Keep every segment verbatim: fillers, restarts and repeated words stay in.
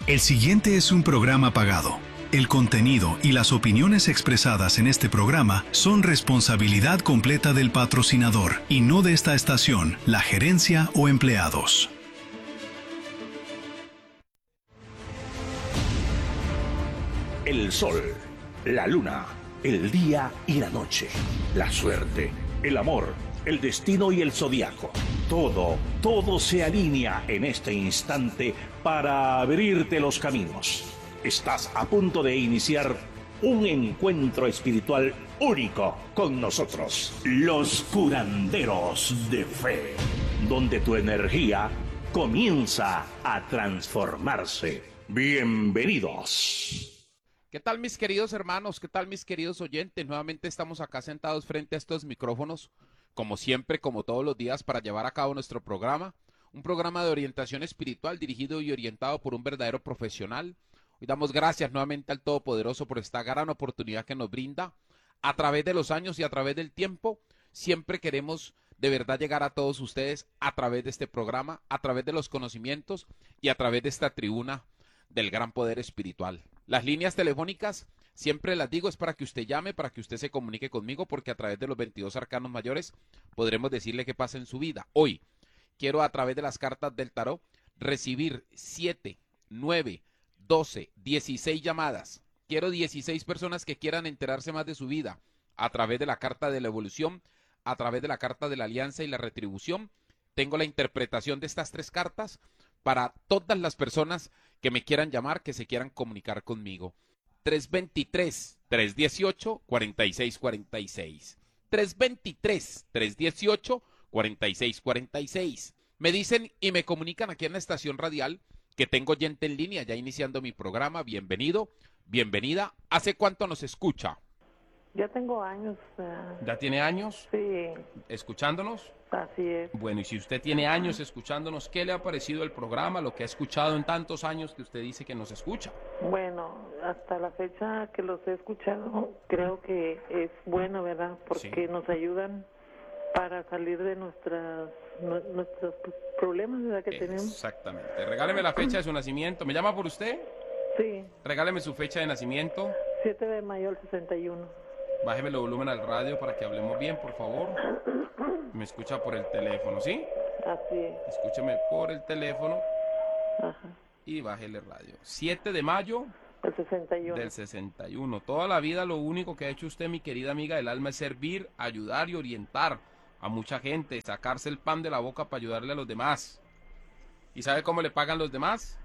El siguiente es un programa pagado. El contenido y las opiniones expresadas en este programa son responsabilidad completa del patrocinador y no de esta estación, la gerencia o empleados. El sol, la luna, el día y la noche, la suerte, el amor, el destino y el zodiaco. Todo, todo se alinea en este instante para abrirte los caminos. Estás a punto de iniciar un encuentro espiritual único con nosotros, los curanderos de fe, donde tu energía comienza a transformarse. Bienvenidos. ¿Qué tal, mis queridos hermanos? ¿Qué tal, mis queridos oyentes? Nuevamente estamos acá sentados frente a estos micrófonos, como siempre, como todos los días, para llevar a cabo nuestro programa, un programa de orientación espiritual dirigido y orientado por un verdadero profesional. Hoy damos gracias nuevamente al Todopoderoso por esta gran oportunidad que nos brinda. A través de los años y a través del tiempo, siempre queremos de verdad llegar a todos ustedes a través de este programa, a través de los conocimientos y a través de esta tribuna del gran poder espiritual. Las líneas telefónicas, siempre las digo, es para que usted llame, para que usted se comunique conmigo, porque a través de los veintidós arcanos mayores podremos decirle qué pasa en su vida. Hoy quiero, a través de las cartas del tarot, recibir siete, nueve, doce, dieciséis llamadas. Quiero dieciséis personas que quieran enterarse más de su vida a través de la carta de la evolución, a través de la carta de la alianza y la retribución. Tengo la interpretación de estas tres cartas para todas las personas que me quieran llamar, que se quieran comunicar conmigo. tres veintitrés, tres dieciocho, cuarenta y seis cuarenta y seis. tres veintitrés, tres dieciocho, cuarenta y seis cuarenta y seis. Me dicen y me comunican aquí en la estación radial que tengo oyente en línea, ya iniciando mi programa. Bienvenido, bienvenida. ¿Hace cuánto nos escucha? Ya tengo años. Uh, ¿Ya tiene años? Sí. ¿Escuchándonos? Así es. Bueno, y si usted tiene años escuchándonos, ¿qué le ha parecido el programa, lo que ha escuchado en tantos años que usted dice que nos escucha? Bueno, hasta la fecha que los he escuchado, creo que es bueno, ¿verdad? Porque sí, nos ayudan para salir de nuestras nuestros problemas, ¿verdad? Que tenemos. Exactamente. Regáleme la fecha de su nacimiento. ¿Me llama por usted? Sí. Regáleme su fecha de nacimiento. siete de mayo del sesenta y uno. Bájeme el volumen al radio para que hablemos bien, por favor. Me escucha por el teléfono, ¿sí? Así es. Escúcheme por el teléfono. Ajá. Y bájele el radio. siete de mayo del sesenta y uno. Del sesenta y uno. Toda la vida lo único que ha hecho usted, mi querida amiga del alma, es servir, ayudar y orientar a mucha gente, sacarse el pan de la boca para ayudarle a los demás. ¿Y sabe cómo le pagan los demás?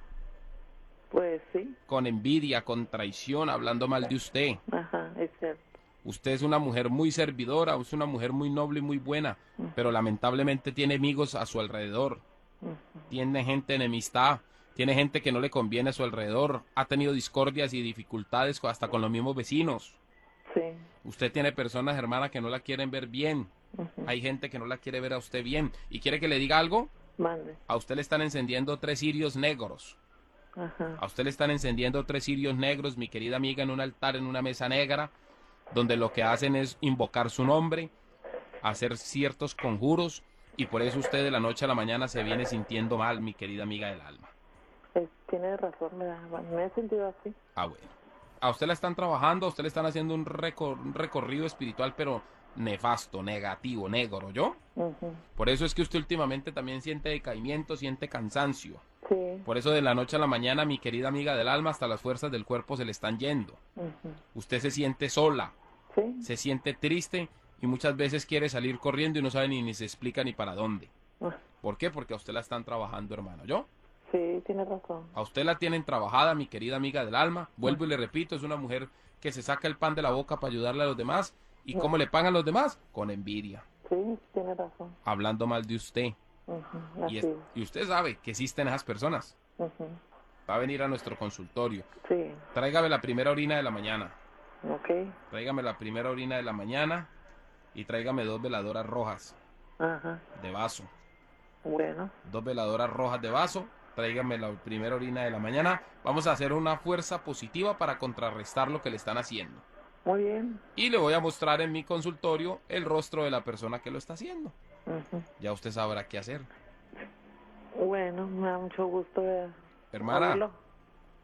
Pues sí. Con envidia, con traición, hablando mal de usted. Ajá, es cierto. Usted es una mujer muy servidora, es una mujer muy noble y muy buena, uh-huh, pero lamentablemente tiene amigos a su alrededor, uh-huh, tiene gente enemistad, tiene gente que no le conviene a su alrededor, ha tenido discordias y dificultades hasta con los mismos vecinos. Sí. Usted tiene personas, hermana, que no la quieren ver bien, uh-huh, hay gente que no la quiere ver a usted bien. ¿Y quiere que le diga algo? Mande. A usted le están encendiendo tres cirios negros. Ajá. A usted le están encendiendo tres cirios negros, mi querida amiga, en un altar, en una mesa negra, donde lo que hacen es invocar su nombre, hacer ciertos conjuros, y por eso usted de la noche a la mañana se viene sintiendo mal, mi querida amiga del alma. Es, tiene razón, me, me he sentido así. Ah, bueno. A usted la están trabajando, a usted le están haciendo un, recor un recorrido espiritual, pero nefasto, negativo, negro, ¿yo? Uh-huh. Por eso es que usted últimamente también siente decaimiento, siente cansancio. Sí. Por eso de la noche a la mañana, mi querida amiga del alma, hasta las fuerzas del cuerpo se le están yendo. Uh-huh. Usted se siente sola. Sí. Se siente triste y muchas veces quiere salir corriendo y no sabe ni, ni se explica ni para dónde. Uh. ¿Por qué? Porque a usted la están trabajando, hermano. ¿Yo? Sí, tiene razón. A usted la tienen trabajada, mi querida amiga del alma. Vuelvo uh. y le repito, es una mujer que se saca el pan de la boca para ayudarle a los demás. ¿Y uh. cómo le pagan los demás? Con envidia. Sí, tiene razón. Hablando mal de usted. Uh-huh. y, es, y usted sabe que existen esas personas. Uh-huh. Va a venir a nuestro consultorio. Sí. Tráigame la primera orina de la mañana. Ok. Tráigame la primera orina de la mañana y tráigame dos veladoras rojas. Ajá. De vaso. Bueno. Dos veladoras rojas de vaso. Tráigame la primera orina de la mañana. Vamos a hacer una fuerza positiva para contrarrestar lo que le están haciendo. Muy bien. Y le voy a mostrar en mi consultorio el rostro de la persona que lo está haciendo. Uh-huh. Ya usted sabrá qué hacer. Bueno, me da mucho gusto. De Hermana, oírlo.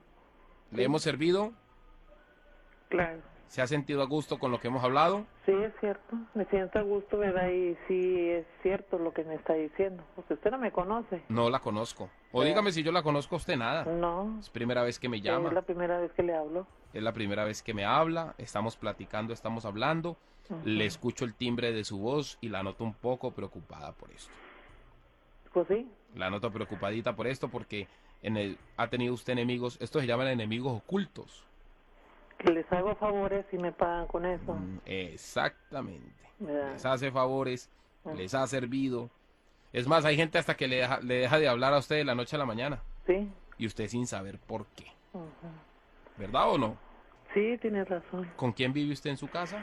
¿Le hemos servido? Claro. ¿Se ha sentido a gusto con lo que hemos hablado? Sí, es cierto. Me siento a gusto, ¿verdad? Y sí es cierto lo que me está diciendo. Porque usted no me conoce. No la conozco. O Sí. dígame si yo la conozco a usted, nada. No. Es primera vez que me llama. Es la primera vez que le hablo. Es la primera vez que me habla. Estamos platicando, estamos hablando. Ujú. Le escucho el timbre de su voz y la noto un poco preocupada por esto. Pues sí. La noto preocupadita por esto porque en el, ha tenido usted enemigos. Estos se llaman enemigos ocultos. Que les hago favores y me pagan con eso. Mm, Exactamente. ¿Verdad? Les hace favores, Mm. les ha servido. Es más, hay gente hasta que le deja, le deja de hablar a usted de la noche a la mañana. Sí. Y usted sin saber por qué. Ujú. ¿Verdad o no? Sí, tienes razón. ¿Con quién vive usted en su casa?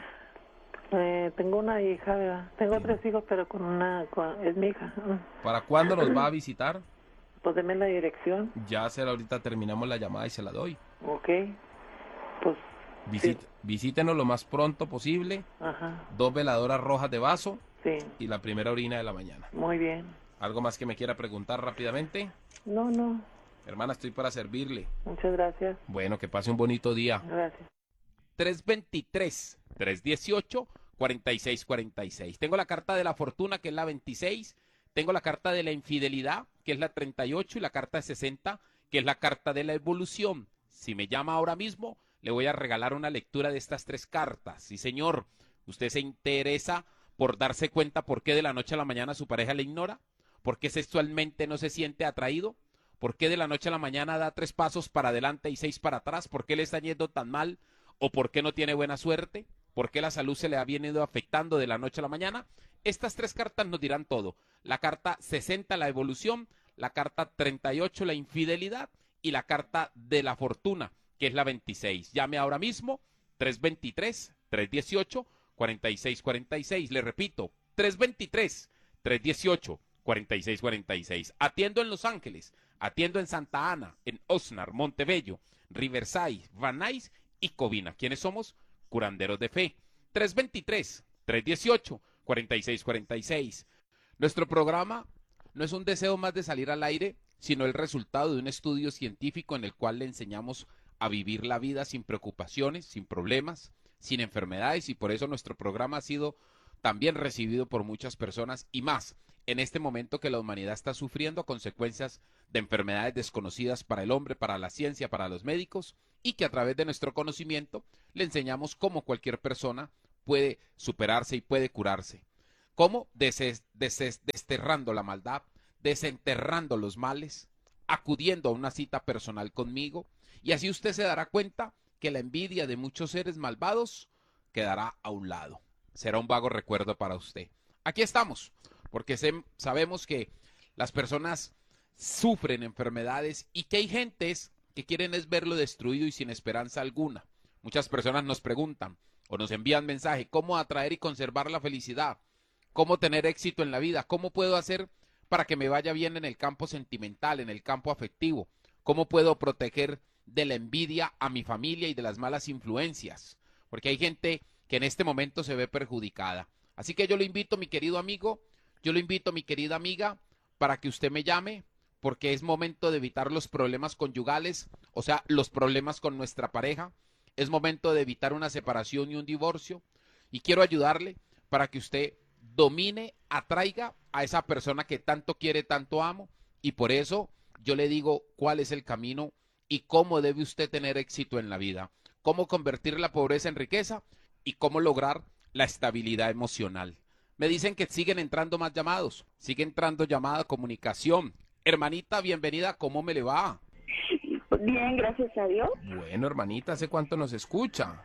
Eh, tengo una hija, ¿verdad? Tengo Sí. tres hijos, pero con una... con- es mi hija. Mm. ¿Para cuándo nos va a visitar? Pues deme la dirección. Ya será ahorita terminamos la llamada y se la doy. Ok. Pues... Visit- sí. Visítenos lo más pronto posible. Ajá. Dos veladoras rojas de vaso Sí. y la primera orina de la mañana. Muy bien. ¿Algo más que me quiera preguntar rápidamente? No, no. Hermana, estoy para servirle. Muchas gracias. Bueno, que pase un bonito día. Gracias. tres veintitrés, tres dieciocho, cuarenta y seis cuarenta y seis. Tengo la carta de la fortuna, que es la veintiséis. Tengo la carta de la infidelidad, que es la treinta y ocho. Y la carta de sesenta, que es la carta de la evolución. Si me llama ahora mismo, le voy a regalar una lectura de estas tres cartas. Sí, señor. ¿Usted se interesa por darse cuenta por qué de la noche a la mañana su pareja le ignora? ¿Por qué sexualmente no se siente atraído? ¿Por qué de la noche a la mañana da tres pasos para adelante y seis para atrás? ¿Por qué le está yendo tan mal? ¿O por qué no tiene buena suerte? ¿Por qué la salud se le ha venido afectando de la noche a la mañana? Estas tres cartas nos dirán todo. La carta sesenta, la evolución, la carta treinta y ocho, la infidelidad, y la carta de la fortuna, que es la veintiséis. Llame ahora mismo, tres veintitrés, tres dieciocho, cuarenta y seis cuarenta y seis. Le repito, tres veintitrés, tres dieciocho, cuarenta y seis cuarenta y seis. Atiendo en Los Ángeles, atiendo en Santa Ana, en Oxnard, Montebello, Riverside, Van Nuys y Covina. ¿Quiénes somos? Curanderos de Fe. tres veintitrés, tres dieciocho, cuarenta y seis cuarenta y seis. Nuestro programa no es un deseo más de salir al aire, sino el resultado de un estudio científico en el cual le enseñamos a vivir la vida sin preocupaciones, sin problemas, sin enfermedades, y por eso nuestro programa ha sido también recibido por muchas personas, y más en este momento que la humanidad está sufriendo consecuencias de enfermedades desconocidas para el hombre, para la ciencia, para los médicos, y que a través de nuestro conocimiento le enseñamos cómo cualquier persona puede superarse y puede curarse. Cómo Des- des- desterrando la maldad, desenterrando los males, acudiendo a una cita personal conmigo, y así usted se dará cuenta que la envidia de muchos seres malvados quedará a un lado. Será un vago recuerdo para usted. Aquí estamos, porque se- sabemos que las personas sufren enfermedades y que hay gentes que quieren es verlo destruido y sin esperanza alguna. Muchas personas nos preguntan o nos envían mensaje, ¿cómo atraer y conservar la felicidad? ¿Cómo tener éxito en la vida? ¿Cómo puedo hacer para que me vaya bien en el campo sentimental, en el campo afectivo? ¿Cómo puedo proteger de la envidia a mi familia y de las malas influencias? Porque hay gente que en este momento se ve perjudicada. Así que yo lo invito, mi querido amigo, yo lo invito, mi querida amiga, para que usted me llame, porque es momento de evitar los problemas conyugales, o sea, los problemas con nuestra pareja. Es momento de evitar una separación y un divorcio. Y quiero ayudarle para que usted domine, atraiga a esa persona que tanto quiere, tanto amo. Y por eso yo le digo cuál es el camino y cómo debe usted tener éxito en la vida. Cómo convertir la pobreza en riqueza y cómo lograr la estabilidad emocional. Me dicen que siguen entrando más llamados. Sigue entrando llamada, comunicación. Hermanita, bienvenida. ¿Cómo me le va? Bien, gracias a Dios. Bueno, hermanita, ¿hace cuánto nos escucha?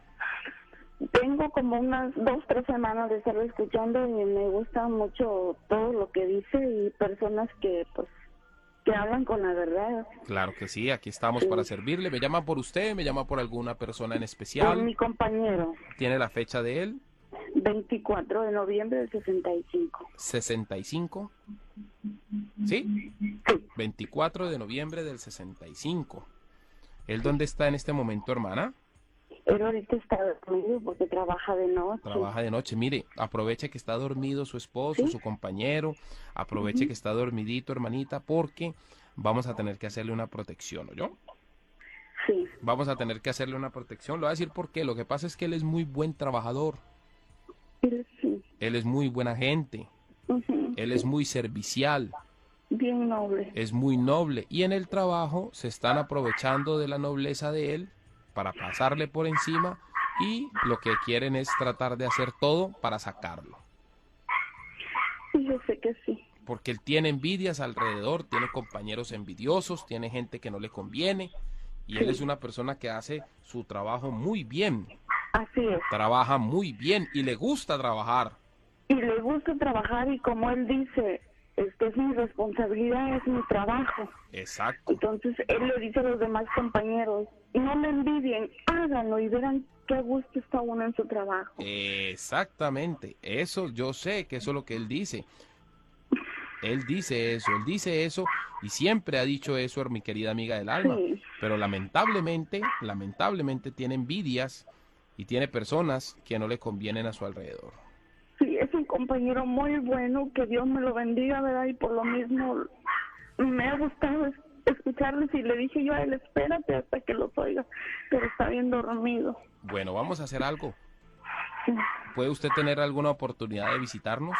Tengo como unas dos, tres semanas de estarlo escuchando y me gusta mucho todo lo que dice y personas que, pues, que hablan con la verdad. Claro que sí, aquí estamos Sí. para servirle. ¿Me llama por usted? ¿Me llama por alguna persona en Por especial? mi compañero, ¿Tiene la fecha de él? veinticuatro de noviembre del sesenta y cinco. ¿sesenta y cinco? ¿Sí? Sí, veinticuatro de noviembre del sesenta y cinco. ¿Él dónde está en este momento, hermana? él ahorita está dormido porque trabaja de noche. Trabaja de noche. Mire, aproveche que está dormido su esposo, ¿Sí? su compañero. Aproveche Ujú. que está dormidito, hermanita, porque vamos a tener que hacerle una protección, ¿oyó? Sí. Vamos a tener que hacerle una protección. Le voy a decir por qué. Lo que pasa es que él es muy buen trabajador. Él sí. Él es muy buena gente. Ujú. Él es muy servicial. Bien noble. Es muy noble. Y en el trabajo se están aprovechando de la nobleza de él para pasarle por encima y lo que quieren es tratar de hacer todo para sacarlo. Sí, yo sé que sí. Porque él tiene envidias alrededor, tiene compañeros envidiosos, tiene gente que no le conviene y él Sí. es una persona que hace su trabajo muy bien, Así es. trabaja muy bien y le gusta trabajar. Y le gusta trabajar y como él dice, este es mi responsabilidad, es mi trabajo. Exacto. Entonces él le dice a los demás compañeros, no me envidien, háganlo y verán qué a gusto está uno en su trabajo. Exactamente, eso yo sé que eso es lo que él dice. Él dice eso, él dice eso y siempre ha dicho eso, mi querida amiga del alma. Sí. Pero lamentablemente, lamentablemente tiene envidias y tiene personas que no le convienen a su alrededor. Sí, es un compañero muy bueno, que Dios me lo bendiga, ¿verdad? Y por lo mismo me ha gustado es- escucharles y le dije yo a él, espérate hasta que los oiga, pero está bien dormido. Bueno, vamos a hacer algo. Sí. ¿Puede usted tener alguna oportunidad de visitarnos?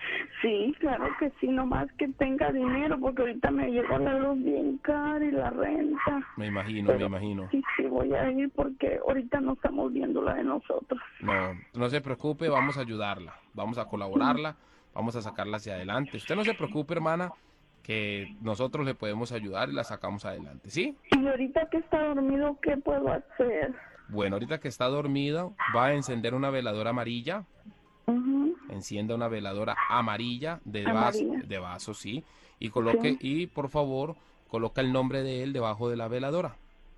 Sí, claro que sí, nomás que tenga dinero, porque ahorita me llegó la luz bien cara y la renta. Me imagino, Pero me imagino. Sí, sí, voy a ir porque ahorita no estamos viendo la de nosotros. No, no se preocupe, vamos a ayudarla, vamos a colaborarla, vamos a sacarla hacia adelante. Usted no se preocupe, hermana, que nosotros le podemos ayudar y la sacamos adelante, ¿sí? Y ahorita que está dormido, ¿qué puedo hacer? Bueno, ahorita que está dormida, va a encender una veladora amarilla. Ujú. Encienda una veladora amarilla de vaso, Amarilla. de vaso, sí. Y coloque, Sí. y por favor, coloca el nombre de él debajo de la veladora.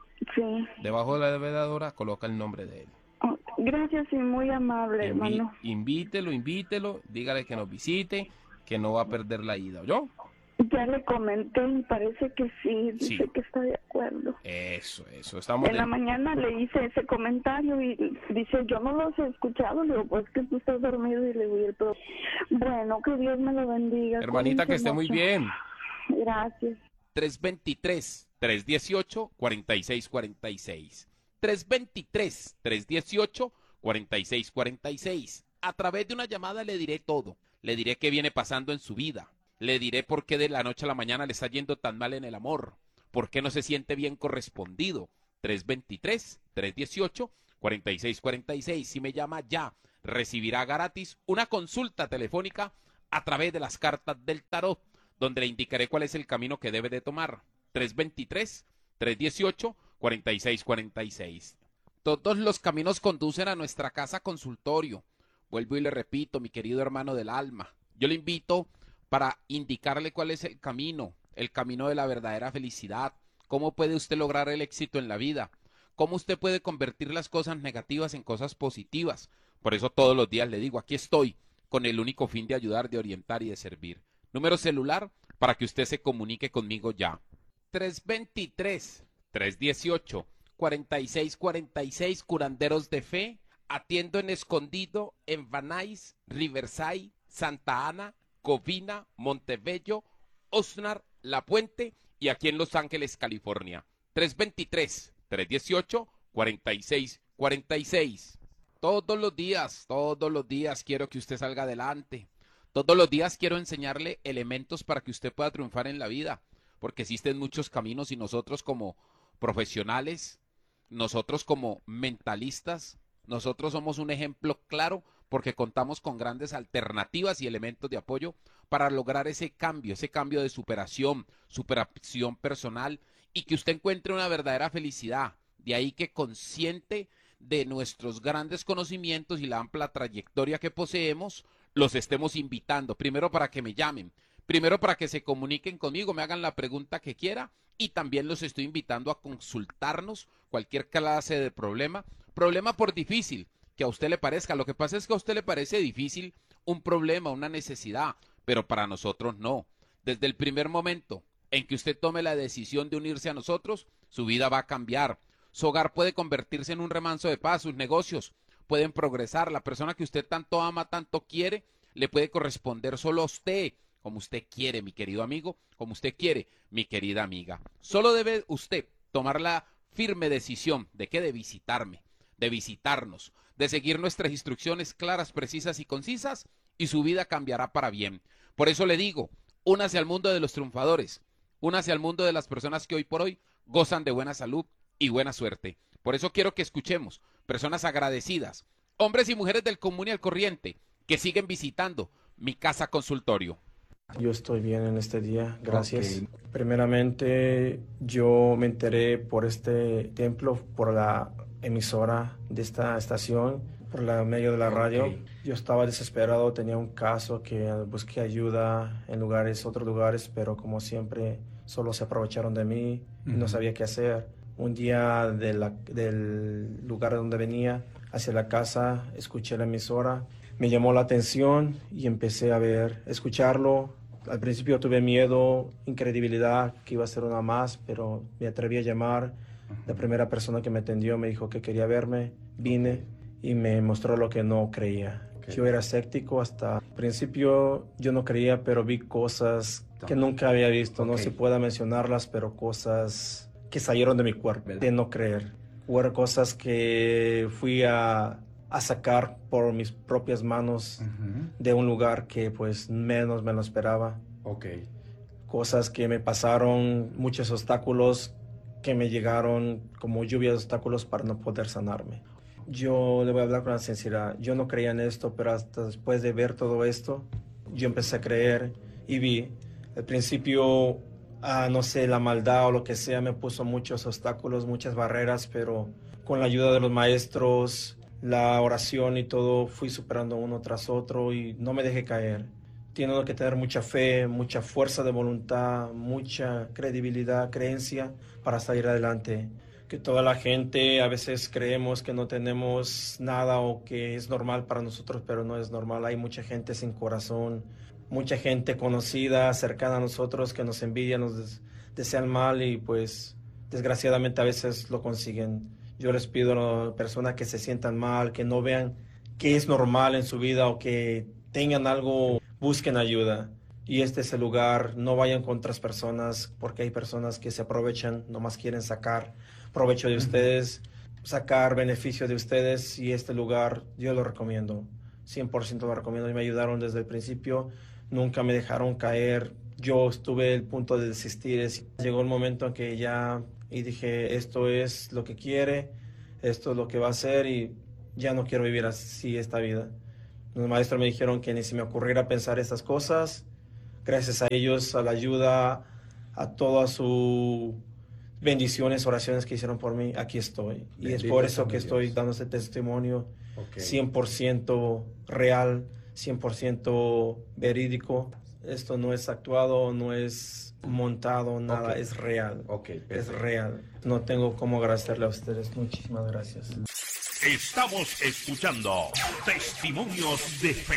Sí. Debajo de la veladora, coloca el nombre de él. Oh, gracias y muy amable, Invi- hermano. invítelo, invítelo, dígale que nos visite, que no va a perder la ida, ¿oyó? Ya le comenté y parece que sí, dice Sí. que está de acuerdo. Eso, eso, estamos En la de- mañana le hice ese comentario y dice, yo no los he escuchado. Le digo, pues que tú estás dormido y le digo, "Y el pro-". Bueno, que Dios me lo bendiga. Hermanita, que Cuídense esté muy mucho. bien. Gracias. tres veintitrés, tres dieciocho, cuarenta y seis cuarenta y seis. tres veintitrés, tres dieciocho, cuarenta y seis cuarenta y seis. A través de una llamada le diré todo. Le diré qué viene pasando en su vida. Le diré por qué de la noche a la mañana le está yendo tan mal en el amor. ¿Por qué no se siente bien correspondido? tres veintitrés, tres dieciocho, cuarenta y seis cuarenta y seis. Si me llama ya, recibirá gratis una consulta telefónica a través de las cartas del tarot, donde le indicaré cuál es el camino que debe de tomar. tres veintitrés, tres dieciocho, cuarenta y seis cuarenta y seis. Todos los caminos conducen a nuestra casa consultorio. Vuelvo y le repito, mi querido hermano del alma, yo le invito para indicarle cuál es el camino, el camino de la verdadera felicidad. ¿Cómo puede usted lograr el éxito en la vida? ¿Cómo usted puede convertir las cosas negativas en cosas positivas? Por eso todos los días le digo, aquí estoy, con el único fin de ayudar, de orientar y de servir. Número celular para que usted se comunique conmigo ya. tres veintitrés, tres dieciocho, cuarenta y seis cuarenta y seis, curanderos de fe. Atiendo en Escondido, en Van Nuys, Riverside, Santa Ana, Covina, Montebello, Oxnard, La Puente y aquí en Los Ángeles, California. tres veintitrés, tres dieciocho, cuarenta y seis cuarenta y seis. Todos los días, todos los días quiero que usted salga adelante. Todos los días quiero enseñarle elementos para que usted pueda triunfar en la vida, porque existen muchos caminos y nosotros como profesionales, nosotros como mentalistas, nosotros somos un ejemplo claro porque contamos con grandes alternativas y elementos de apoyo para lograr ese cambio, ese cambio de superación, superación personal y que usted encuentre una verdadera felicidad. De ahí que consciente de nuestros grandes conocimientos y la amplia trayectoria que poseemos, los estemos invitando, primero para que me llamen, primero para que se comuniquen conmigo, me hagan la pregunta que quiera y también los estoy invitando a consultarnos cualquier clase de problema, problema por difícil que a usted le parezca. Lo que pasa es que a usted le parece difícil un problema, una necesidad, pero para nosotros no. Desde el primer momento en que usted tome la decisión de unirse a nosotros, su vida va a cambiar. Su hogar puede convertirse en un remanso de paz, sus negocios pueden progresar. La persona que usted tanto ama, tanto quiere, le puede corresponder solo a usted, como usted quiere, mi querido amigo, como usted quiere, mi querida amiga. Solo debe usted tomar la firme decisión de que de visitarme, de visitarnos, de seguir nuestras instrucciones claras, precisas y concisas, y su vida cambiará para bien. Por eso le digo, únase al mundo de los triunfadores, únase al mundo de las personas que hoy por hoy gozan de buena salud y buena suerte. Por eso quiero que escuchemos personas agradecidas, hombres y mujeres del común y al corriente, que siguen visitando mi casa consultorio. Yo estoy bien en este día, gracias. Okay. Primeramente, yo me enteré por este templo, por la emisora de esta estación, por la medio de la radio. Okay. Yo estaba desesperado, tenía un caso que busqué ayuda en lugares, otros lugares, pero como siempre, solo se aprovecharon de mí y uh-huh. no sabía qué hacer. Un día de la, del lugar donde venía hacia la casa, escuché la emisora, me llamó la atención y empecé a ver, escucharlo. Al principio tuve miedo, incredibilidad, que iba a ser una más, pero me atreví a llamar. La primera persona que me atendió me dijo que quería verme, vine y me mostró lo que no creía. Okay. Yo era escéptico hasta el principio, yo no creía, pero vi cosas que nunca había visto. Okay. No se puede mencionarlas, pero cosas que salieron de mi cuerpo, ¿verdad? De no creer. Fueron cosas que fui a, a sacar por mis propias manos uh-huh. de un lugar que pues menos me lo esperaba. Okay. Cosas que me pasaron, muchos obstáculos que me llegaron como lluvia de obstáculos para no poder sanarme. Yo le voy a hablar con la sinceridad. Yo no creía en esto, pero hasta después de ver todo esto, yo empecé a creer y vi. Al principio, ah, no sé, la maldad o lo que sea me puso muchos obstáculos, muchas barreras, pero con la ayuda de los maestros, la oración y todo, fui superando uno tras otro y no me dejé caer. Tiene que tener mucha fe, mucha fuerza de voluntad, mucha credibilidad, creencia para salir adelante. Que toda la gente a veces creemos que no tenemos nada o que es normal para nosotros, pero no es normal. Hay mucha gente sin corazón, mucha gente conocida, cercana a nosotros, que nos envidia, nos des- desean mal y pues desgraciadamente a veces lo consiguen. Yo les pido a las personas que se sientan mal, que no vean que es normal en su vida o que tengan algo, busquen ayuda. Y este es el lugar, no vayan con otras personas porque hay personas que se aprovechan, nomás quieren sacar provecho de ustedes, sacar beneficio de ustedes y este lugar yo lo recomiendo, cien por ciento lo recomiendo y me ayudaron desde el principio, nunca me dejaron caer, yo estuve al punto de desistir, llegó el momento en que ya y dije esto es lo que quiere, esto es lo que va a hacer y ya no quiero vivir así esta vida. Los maestros me dijeron que ni se me ocurriera pensar estas cosas, gracias a ellos, a la ayuda, a toda su bendiciones, oraciones que hicieron por mí, aquí estoy. Y Bendito es por eso que Dios. Estoy dando este testimonio okay. cien por ciento real, cien por ciento verídico. Esto no es actuado, no es montado, nada, okay. es real. Okay, es real. No tengo cómo agradecerle a ustedes. Muchísimas gracias. Estamos escuchando Testimonios de Fe.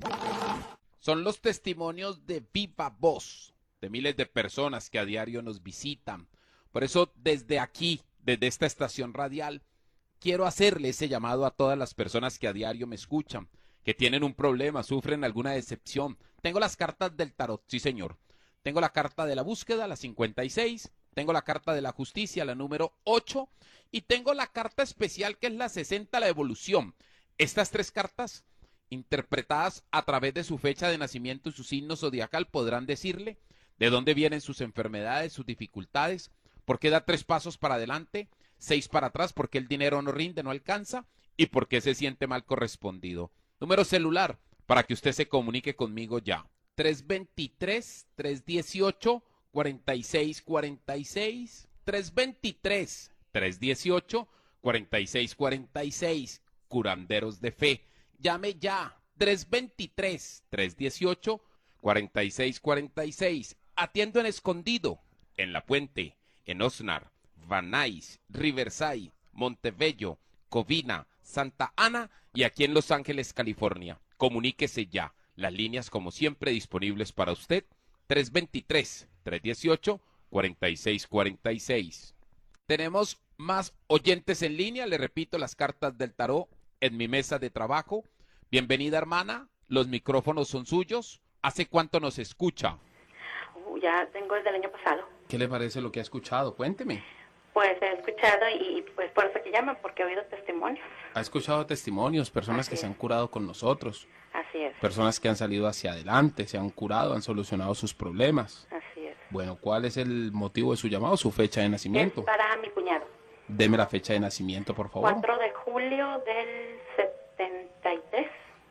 Son los testimonios de viva voz de miles de personas que a diario nos visitan. Por eso, desde aquí, desde esta estación radial, quiero hacerle ese llamado a todas las personas que a diario me escuchan, que tienen un problema, sufren alguna decepción. Tengo las cartas del tarot, sí señor. Tengo la carta de la búsqueda, la cincuenta y seis. Tengo la carta de la justicia, la número ocho. Y tengo la carta especial que es la sesenta, la evolución. Estas tres cartas, interpretadas a través de su fecha de nacimiento y su signo zodiacal, podrán decirle de dónde vienen sus enfermedades, sus dificultades, por qué da tres pasos para adelante, seis para atrás, porque el dinero no rinde, no alcanza, y por qué se siente mal correspondido. Número celular, para que usted se comunique conmigo ya. tres dos tres, tres uno ocho, cuatro seis cuatro seis, tres dos tres, tres uno ocho, cuatro seis cuatro seis, curanderos de fe. Llame ya, tres dos tres, tres uno ocho, cuatro seis cuatro seis. Atiendo en Escondido, en La Puente, en Oxnard, Van Nuys, Riverside, Montebello, Covina, Santa Ana y aquí en Los Ángeles, California. Comuníquese ya. Las líneas, como siempre, disponibles para usted. tres dos tres, tres uno ocho, cuatro seis cuatro seis. Tenemos más oyentes en línea. Le repito las cartas del tarot en mi mesa de trabajo. Bienvenida, hermana. Los micrófonos son suyos. ¿Hace cuánto nos escucha? Uh, ya tengo desde el año pasado. ¿Qué le parece lo que ha escuchado? Cuénteme. Pues he escuchado y pues por eso que llaman, porque he oído testimonios. Ha escuchado testimonios, personas Así que es. se han curado con nosotros, Así es, personas que han salido hacia adelante, se han curado, han solucionado sus problemas. así es. Bueno, ¿cuál es el motivo de su llamado? Su fecha de Es nacimiento. para mi cuñado. Deme la fecha de nacimiento, por favor. cuatro de julio del setenta y tres.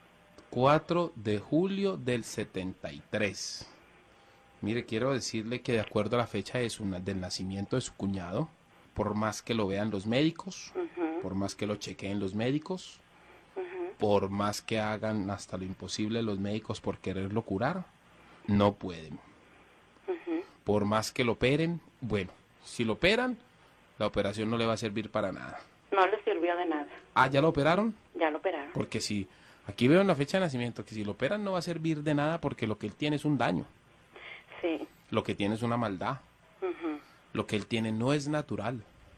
cuatro de julio del setenta y tres. Mire, quiero decirle que de acuerdo a la fecha de su, del nacimiento de su cuñado, por más que lo vean los médicos, Ujú, por más que lo chequeen los médicos, ujú. por más que hagan hasta lo imposible los médicos por quererlo curar, no pueden. Ujú. Por más que lo operen, bueno, si lo operan, la operación no le va a servir para nada. No le sirvió de nada. Ah, ¿ya lo operaron? Ya lo operaron. Porque si, aquí veo en la fecha de nacimiento que si lo operan no va a servir de nada porque lo que él tiene es un daño, Sí. lo que tiene es una maldad, Ujú. lo que él tiene no es natural.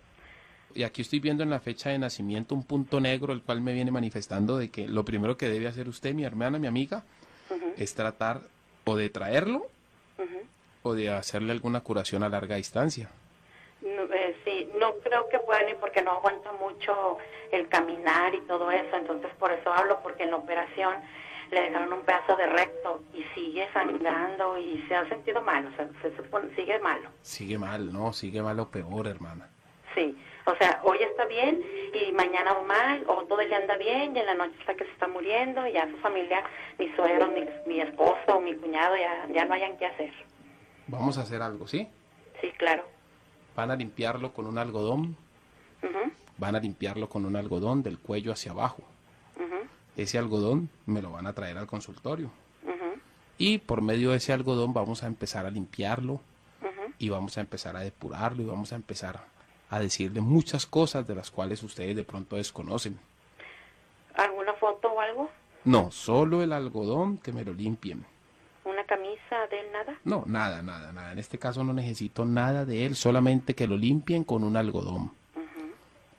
Y aquí estoy viendo en la fecha de nacimiento un punto negro, el cual me viene manifestando de que lo primero que debe hacer usted, mi hermana, mi amiga, Ujú. es tratar o de traerlo Ujú. o de hacerle alguna curación a larga distancia. No, eh, sí, no creo que puedan ir porque no aguanta mucho el caminar y todo eso, entonces por eso hablo, porque en la operación le dejaron un pedazo de recto y sigue sangrando y se ha sentido mal, o sea, se supone, sigue malo. Sigue mal, ¿no? Sigue mal o peor, hermana. Sí, o sea, hoy está bien y mañana va mal, o todo el día anda bien y en la noche está que se está muriendo y ya su familia, mi suegro, mi, mi esposo, mi cuñado, ya, ya no hayan qué hacer. Vamos a hacer algo, ¿sí? Sí, claro. Van a limpiarlo con un algodón, Ujú, van a limpiarlo con un algodón del cuello hacia abajo. ujú, Ese algodón me lo van a traer al consultorio. ujú, Y por medio de ese algodón vamos a empezar a limpiarlo ujú. y vamos a empezar a depurarlo y vamos a empezar a decirle muchas cosas de las cuales ustedes de pronto desconocen. ¿Alguna foto o algo? No, solo el algodón, que me lo limpien. ¿Una camisa de él, nada? No, nada, nada, nada. En este caso no necesito nada de él, solamente que lo limpien con un algodón. Ujú.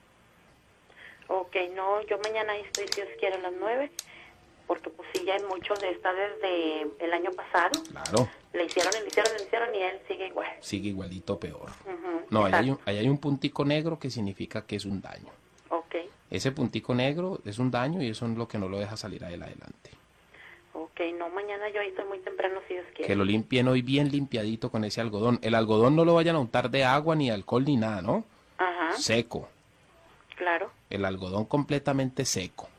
Ok, no, yo mañana ahí estoy, si Dios quiere, a las nueve, porque pues sí, ya hay mucho de esta desde el año pasado. Claro, Le hicieron, le hicieron, le hicieron y él sigue igual. sigue igualito peor. Ujú, No, ahí hay, un, exacto. ahí hay un puntico negro que significa que es un daño. Ok, Ese puntico negro es un daño y eso es lo que no lo deja salir a él adelante. ok, no, mañana yo ahí estoy muy temprano, si Dios quiere. Que lo limpien hoy bien limpiadito con ese algodón. El algodón no lo vayan a untar de agua, ni alcohol, ni nada, ¿no? Ajá, Seco. claro, El algodón completamente seco.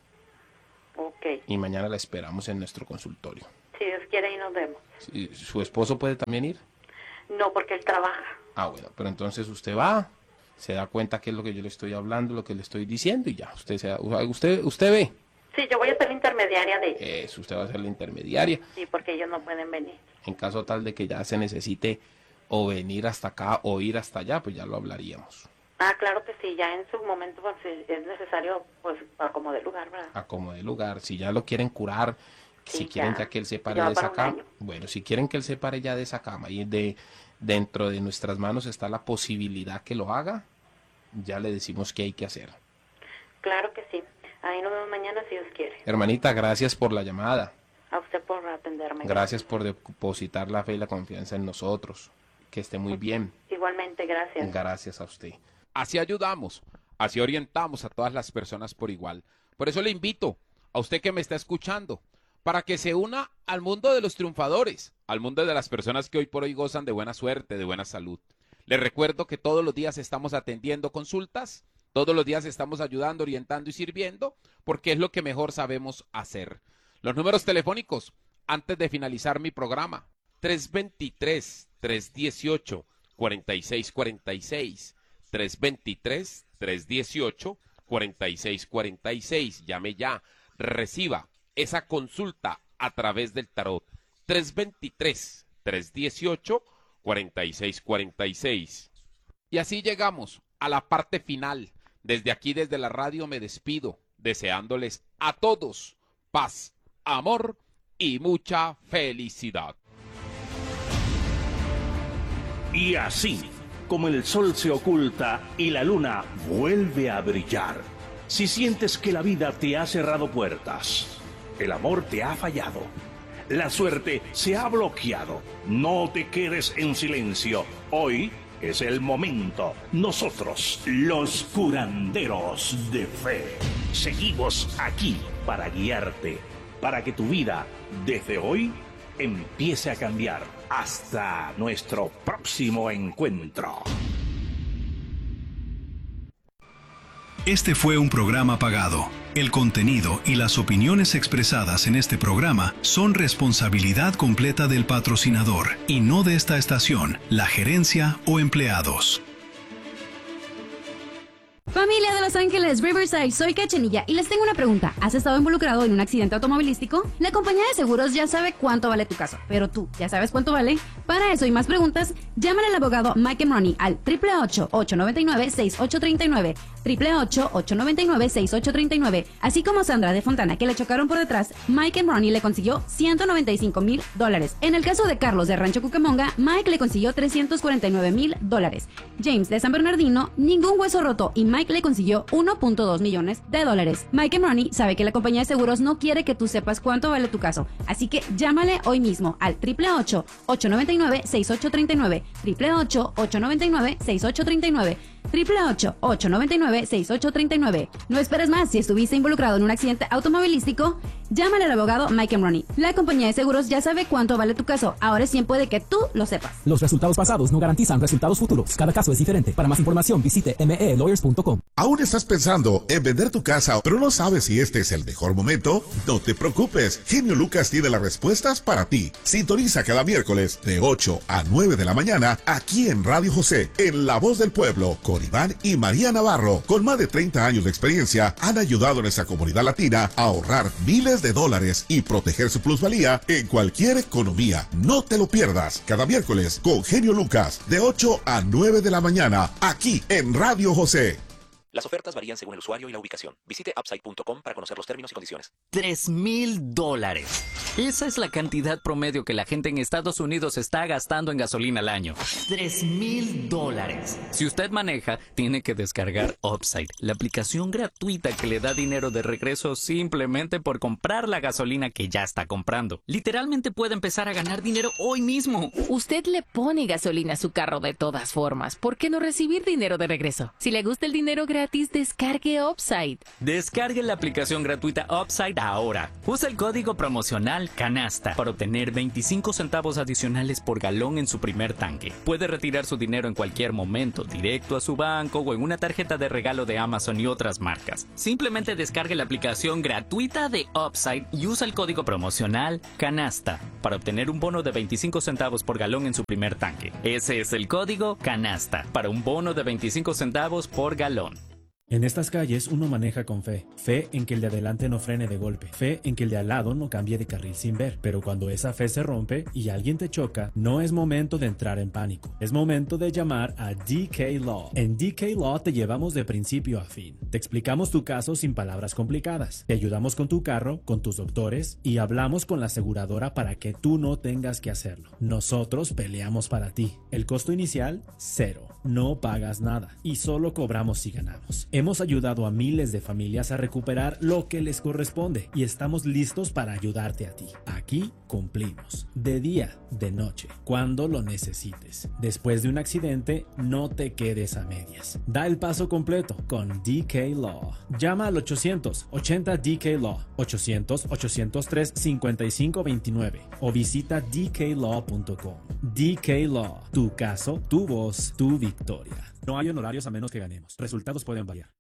ok. Y mañana la esperamos en nuestro consultorio. Si Dios quiere, ahí nos vemos. Sí, ¿su esposo puede también ir? No, porque él trabaja. Ah, bueno, pero entonces usted va, se da cuenta qué es lo que yo le estoy hablando, lo que le estoy diciendo y ya. Usted, se da- usted, usted ve. Sí, yo voy a ser la intermediaria de ellos. Eso, usted va a ser la intermediaria. Sí, porque ellos no pueden venir. En caso tal de que ya se necesite o venir hasta acá o ir hasta allá, pues ya lo hablaríamos. Ah, claro que sí, ya en su momento pues, si es necesario, pues, acomodar lugar, ¿verdad? A como de lugar. Si ya lo quieren curar, si Sí, quieren ya. ya que él se pare Ya va de esa para un cama, año. bueno, si quieren que él se pare ya de esa cama y de dentro de nuestras manos está la posibilidad que lo haga, ya le decimos qué hay que hacer. Claro que sí. Ahí nos vemos mañana si Dios quiere. Hermanita, gracias por la llamada. A usted por atenderme. Gracias por depositar la fe y la confianza en nosotros. Que esté muy bien. Igualmente, gracias. Gracias a usted. Así ayudamos, así orientamos a todas las personas por igual. Por eso le invito a usted que me está escuchando, para que se una al mundo de los triunfadores, al mundo de las personas que hoy por hoy gozan de buena suerte, de buena salud. Les recuerdo que todos los días estamos atendiendo consultas, todos los días estamos ayudando, orientando y sirviendo, porque es lo que mejor sabemos hacer. Los números telefónicos, antes de finalizar mi programa, tres dos tres, tres uno ocho, cuatro seis cuatro seis, tres dos tres, tres uno ocho, cuatro seis cuatro seis, llame ya, reciba esa consulta a través del tarot, tres dos tres, tres uno ocho, cuatro seis cuatro seis. Y así llegamos a la parte final. Desde aquí, desde la radio, me despido, deseándoles a todos paz, amor y mucha felicidad. Y así, como el sol se oculta y la luna vuelve a brillar, si sientes que la vida te ha cerrado puertas, el amor te ha fallado, la suerte se ha bloqueado, no te quedes en silencio. Hoy Es el momento. Nosotros, los curanderos de fe, seguimos aquí para guiarte, para que tu vida, desde hoy, empiece a cambiar. Hasta nuestro próximo encuentro. Este fue un programa pagado. El contenido y las opiniones expresadas en este programa son responsabilidad completa del patrocinador y no de esta estación, la gerencia o empleados. Familia de Los Ángeles, Riverside, soy Cachanilla y les tengo una pregunta. ¿Has estado involucrado en un accidente automovilístico? La compañía de seguros ya sabe cuánto vale tu caso, pero tú, ¿ya sabes cuánto vale? Para eso y más preguntas, llámale al abogado Mike Money al ocho ocho ocho, ocho nueve nueve, seis ocho tres nueve, ocho ocho ocho, ocho nueve nueve, seis ocho tres nueve. Así como Sandra de Fontana, que le chocaron por detrás, Mike Money le consiguió ciento noventa y cinco mil dólares. En el caso de Carlos de Rancho Cucamonga, Mike le consiguió trescientos cuarenta y nueve mil dólares. James de San Bernardino, ningún hueso roto y Mike le consiguió uno punto dos millones de dólares. Mike Money sabe que la compañía de seguros no quiere que tú sepas cuánto vale tu caso, así que llámale hoy mismo al ocho ocho ocho, ocho nueve nueve, seis ocho tres nueve, ocho ocho ocho, ocho nueve nueve, seis ocho tres nueve, ocho ocho ocho, ocho nueve nueve, seis ocho tres nueve. No esperes más. Si estuviste involucrado en un accidente automovilístico, llámale al abogado Mike Money. La compañía de seguros ya sabe cuánto vale tu caso. Ahora es tiempo de que tú lo sepas. Los resultados pasados no garantizan resultados futuros. Cada caso es diferente. Para más información visite m e lawyers punto com. ¿Aún estás pensando en vender tu casa, pero no sabes si este es el mejor momento? No te preocupes. Genio Lucas tiene las respuestas para ti. Sintoniza cada miércoles de ocho a nueve de la mañana aquí en Radio José, en La Voz del Pueblo, con Iván y María Navarro. Con más de treinta años de experiencia, han ayudado a nuestra comunidad latina a ahorrar miles de dólares y proteger su plusvalía en cualquier economía. No te lo pierdas. Cada miércoles con Genio Lucas, de ocho a nueve de la mañana, aquí en Radio José. Las ofertas varían según el usuario y la ubicación. Visite upside punto com para conocer los términos y condiciones. Tres mil dólares. Esa es la cantidad promedio que la gente en Estados Unidos está gastando en gasolina al año. Tres mil dólares. Si usted maneja, tiene que descargar Upside, la aplicación gratuita que le da dinero de regreso simplemente por comprar la gasolina que ya está comprando. Literalmente puede empezar a ganar dinero hoy mismo. Usted le pone gasolina a su carro de todas formas. ¿Por qué no recibir dinero de regreso? Si le gusta el dinero gratis, gratis, descargue Upside. Descargue la aplicación gratuita Upside ahora. Usa el código promocional CANASTA para obtener veinticinco centavos adicionales por galón en su primer tanque. Puede retirar su dinero en cualquier momento, directo a su banco o en una tarjeta de regalo de Amazon y otras marcas. Simplemente descargue la aplicación gratuita de Upside y usa el código promocional CANASTA para obtener un bono de veinticinco centavos por galón en su primer tanque. Ese es el código CANASTA para un bono de veinticinco centavos por galón. En estas calles uno maneja con fe, fe en que el de adelante no frene de golpe, fe en que el de al lado no cambie de carril sin ver, pero cuando esa fe se rompe y alguien te choca, no es momento de entrar en pánico, es momento de llamar a D K Law. En D K Law te llevamos de principio a fin, te explicamos tu caso sin palabras complicadas, te ayudamos con tu carro, con tus doctores y hablamos con la aseguradora para que tú no tengas que hacerlo. Nosotros peleamos para ti, el costo inicial, cero, no pagas nada y solo cobramos si ganamos. Hemos ayudado a miles de familias a recuperar lo que les corresponde y estamos listos para ayudarte a ti. Aquí cumplimos, de día, de noche, cuando lo necesites. Después de un accidente, no te quedes a medias. Da el paso completo con D K Law. Llama al ochocientos ochenta D K Law, ochocientos, ochocientos tres, cincuenta y cinco veintinueve o visita d k law punto com. D K Law, tu caso, tu voz, tu victoria. No hay honorarios a menos que ganemos. Resultados pueden variar.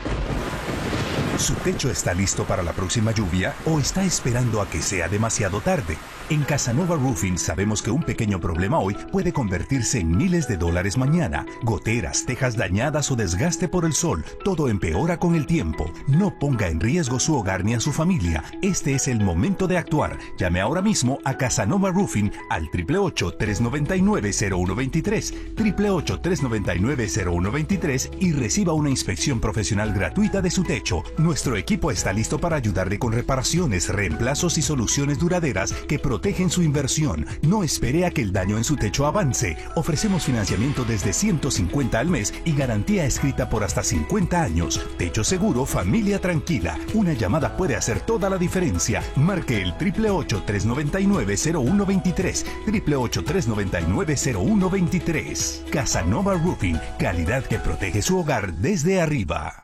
¿Su techo está listo para la próxima lluvia o está esperando a que sea demasiado tarde? En Casanova Roofing sabemos que un pequeño problema hoy puede convertirse en miles de dólares mañana. Goteras, tejas dañadas o desgaste por el sol, todo empeora con el tiempo. No ponga en riesgo su hogar ni a su familia. Este es el momento de actuar. Llame ahora mismo a Casanova Roofing al ocho ocho ocho, tres nueve nueve, cero uno dos tres, ocho ocho ocho, tres nueve nueve, cero uno dos tres y reciba una inspección profesional gratuita de su techo. Nuestro equipo está listo para ayudarle con reparaciones, reemplazos y soluciones duraderas que protegen su inversión. No espere a que el daño en su techo avance. Ofrecemos financiamiento desde ciento cincuenta al mes y garantía escrita por hasta cincuenta años. Techo seguro, familia tranquila. Una llamada puede hacer toda la diferencia. Marque el triple ocho, tres noventa y nueve, cero uno veintitrés, triple ocho, tres noventa y nueve, cero uno veintitrés. Casanova Roofing, calidad que protege su hogar desde arriba.